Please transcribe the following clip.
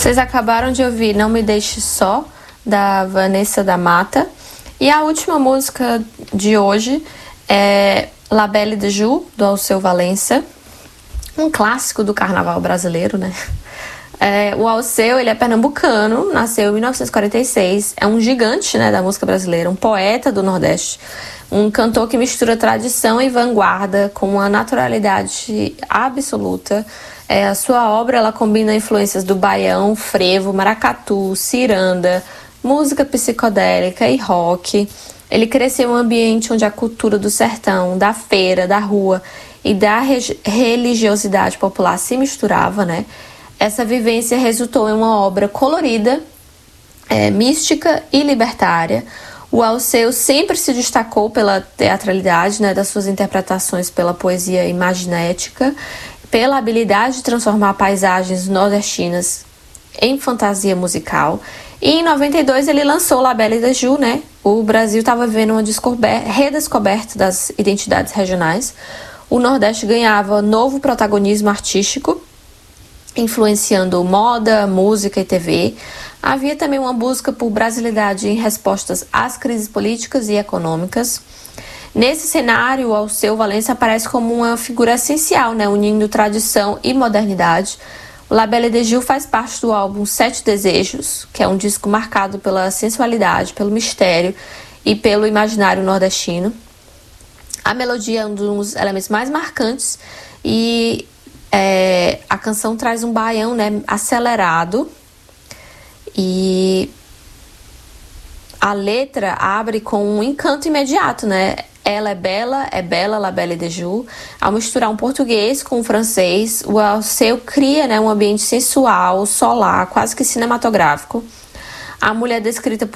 Vocês acabaram de ouvir Não Me Deixe Só, da Vanessa da Mata. E a última música de hoje é La Belle de Joux, do Alceu Valença. Um clássico do carnaval brasileiro, né? O Alceu, ele é pernambucano, nasceu em 1946. É um gigante, né, da música brasileira, um poeta do Nordeste. Um cantor que mistura tradição e vanguarda com uma naturalidade absoluta. A sua obra, ela combina influências do baião, frevo, maracatu, ciranda, música psicodélica e rock. Ele cresceu em um ambiente onde a cultura do sertão, da feira, da rua e da religiosidade popular se misturava, né? Essa vivência resultou em uma obra colorida, mística e libertária. O Alceu sempre se destacou pela teatralidade, né, das suas interpretações, pela poesia imaginética, pela habilidade de transformar paisagens nordestinas em fantasia musical. E em 92 ele lançou La Belle de Joux, né? O Brasil estava vivendo uma redescoberta das identidades regionais. O Nordeste ganhava novo protagonismo artístico, influenciando moda, música e TV. Havia também uma busca por brasilidade em respostas às crises políticas e econômicas. Nesse cenário, o Alceu Valença aparece como uma figura essencial, né, unindo tradição e modernidade. O La Belle de Joux faz parte do álbum Sete Desejos, que é um disco marcado pela sensualidade, pelo mistério e pelo imaginário nordestino. A melodia é um dos elementos mais marcantes e a canção traz um baião, né, acelerado, e a letra abre com um encanto imediato, né? Ela é bela, La Belle de Joux. Ao misturar um português com um francês, o Alceu cria, né, um ambiente sensual, solar, quase que cinematográfico. A mulher descrita por